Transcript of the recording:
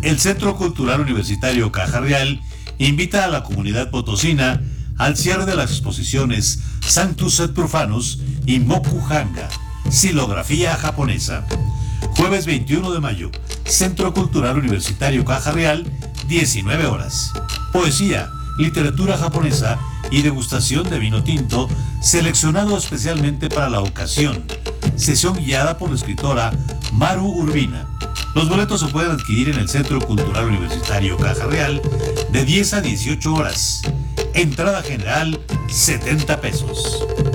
El Centro Cultural Universitario Caja Real invita a la comunidad potosina al cierre de las exposiciones Sanctus et Profanus y Moku Hanga, Xilografía Japonesa. Jueves 21 de mayo, Centro Cultural Universitario Caja Real, 19 horas. Poesía, literatura japonesa y degustación de vino tinto seleccionado especialmente para la ocasión. Sesión guiada por la escritora Maru Urbina. Los boletos se pueden adquirir en el Centro Cultural Universitario Caja Real de 10 a 18 horas. Entrada general, 70 pesos.